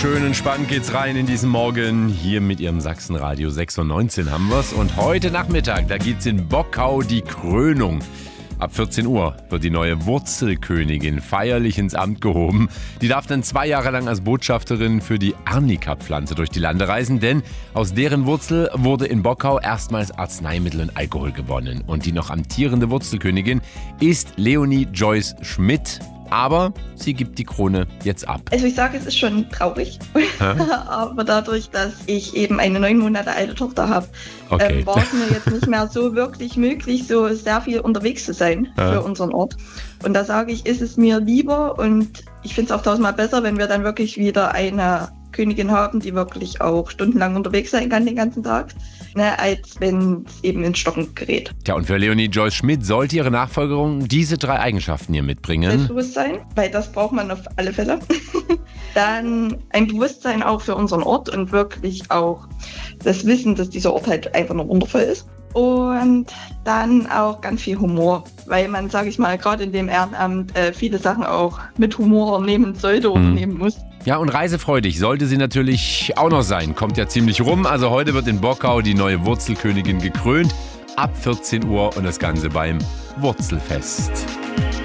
schön entspannt geht's rein in diesen Morgen. Hier mit Ihrem Sachsenradio 6:19 haben wir's. Und heute Nachmittag, da gibt's in Bockau die Krönung. Ab 14 Uhr wird die neue Wurzelkönigin feierlich ins Amt gehoben. Die darf dann 2 Jahre lang als Botschafterin für die Arnika-Pflanze durch die Lande reisen, denn aus deren Wurzel wurde in Bockau erstmals Arzneimittel und Alkohol gewonnen. Und die noch amtierende Wurzelkönigin ist Leonie Joyce Schmidt. Aber sie gibt die Krone jetzt ab. Also ich sage, es ist schon traurig, aber dadurch, dass ich eben eine 9 Monate alte Tochter habe, war es mir jetzt nicht mehr so wirklich möglich, so sehr viel unterwegs zu sein für unseren Ort. Und da sage ich, ist es mir lieber und ich finde es auch 1000-mal besser, wenn wir dann wirklich wieder eine Königin haben, die wirklich auch stundenlang unterwegs sein kann den ganzen Tag, als wenn es eben ins Stocken gerät. Tja, und für Leonie Joyce Schmidt sollte ihre Nachfolgerin diese 3 Eigenschaften hier mitbringen. Selbstbewusstsein, weil das braucht man auf alle Fälle. Dann ein Bewusstsein auch für unseren Ort und wirklich auch das Wissen, dass dieser Ort halt einfach nur wundervoll ist. Und dann auch ganz viel Humor, weil man, sage ich mal, gerade in dem Ehrenamt viele Sachen auch mit Humor nehmen sollte oder nehmen muss. Ja, und reisefreudig sollte sie natürlich auch noch sein. Kommt ja ziemlich rum. Also heute wird in Bockau die neue Wurzelkönigin gekrönt. Ab 14 Uhr und das Ganze beim Wurzelfest.